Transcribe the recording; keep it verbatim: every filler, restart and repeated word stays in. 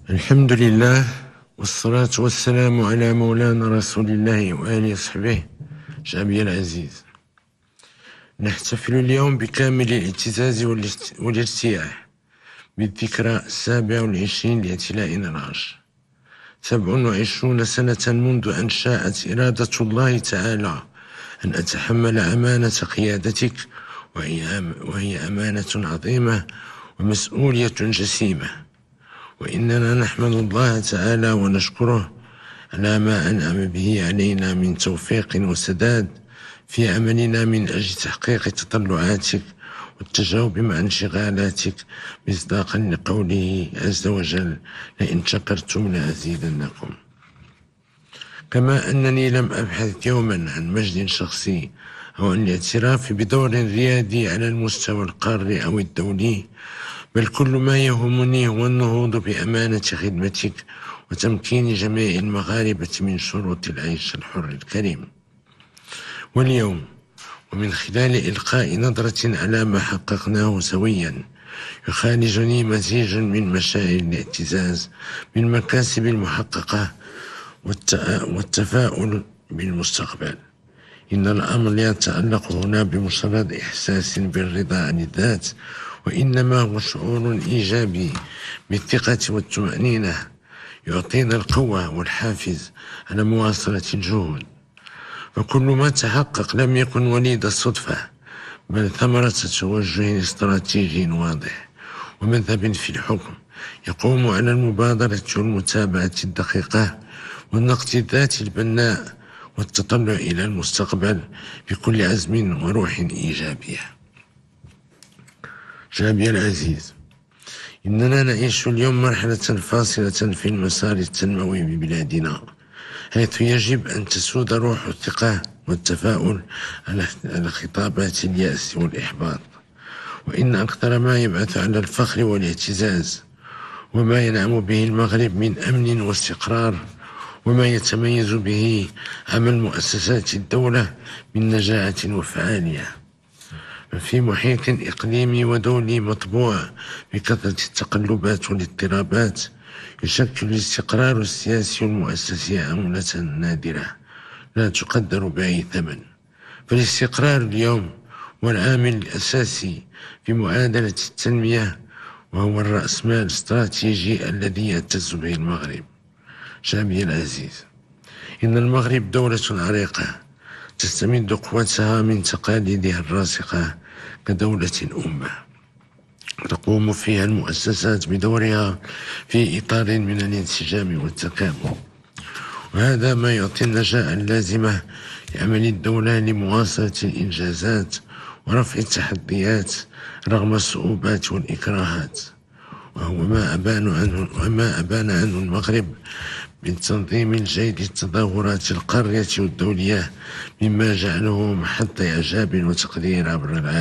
الحمد لله والصلاة والسلام على مولانا رسول الله وآله وصحبه. شعبي العزيز، نحتفل اليوم بكامل الاعتزاز والارتياح بالذكرى السابع والعشرين لاعتلائنا العاشر. سبع وعشرون سنة منذ أن شاءت إرادة الله تعالى أن أتحمل أمانة قيادتك، وهي أمانة عظيمة ومسؤولية جسيمة، وإننا نحمد الله تعالى ونشكره على ما أنعم به علينا من توفيق وسداد في عملنا من أجل تحقيق تطلعاتك والتجاوب مع انشغالاتك، مصداقا لقوله عز وجل: لئن شكرتم لأزيدنكم. كما أنني لم أبحث يوما عن مجد شخصي أو عن الاعتراف بدور ريادي على المستوى القاري أو الدولي، بل كل ما يهمني هو النهوض بأمانة خدمتك وتمكين جميع المغاربة من شروط العيش الحر الكريم. واليوم، ومن خلال إلقاء نظرة على ما حققناه سويا، يخالجني مزيج من مشاعر الاعتزاز بالمكاسب المحققة والتفاؤل بالمستقبل. إن الأمر لا يتعلق هنا بمجرد إحساس بالرضا عن الذات، وإنما هو شعور إيجابي بالثقة والطمأنينة يعطينا القوة والحافز على مواصلة الجهود. فكل ما تحقق لم يكن وليد الصدفة، بل ثمرة توجه استراتيجي واضح ومذهب في الحكم يقوم على المبادرة والمتابعة الدقيقة والنقد الذاتي البناء والتطلع إلى المستقبل بكل عزم وروح إيجابية. شعبي العزيز، إننا نعيش اليوم مرحلة فاصلة في المسار التنموي ببلادنا، حيث يجب أن تسود روح الثقة والتفاؤل على خطابات اليأس والإحباط. وإن أكثر ما يبعث على الفخر والاعتزاز وما ينعم به المغرب من أمن واستقرار، وما يتميز به عمل مؤسسات الدولة من نجاعة وفعالية. في محيط إقليمي ودولي مطبوع بكثرة التقلبات والاضطرابات، يشكل الاستقرار السياسي والمؤسسي عملة نادرة لا تقدر بأي ثمن. فالاستقرار اليوم هو العامل الأساسي في معادلة التنمية، وهو الرأسمال الاستراتيجي الذي يعتز به المغرب. شعبي العزيز، إن المغرب دولة عريقة تستمد قوتها من تقاليدها الراسخة كدولة أمة، تقوم فيها المؤسسات بدورها في إطار من الانسجام والتكامل، وهذا ما يعطي النجاة اللازمة لعمل الدولة لمواصلة الإنجازات ورفع التحديات رغم الصعوبات والإكراهات، وهو ما أبان عنه وما أبان عنه المغرب بالتنظيم الجيد للتظاهرات القارية والدولية، مما جعله محط إعجاب وتقدير عبر العالم.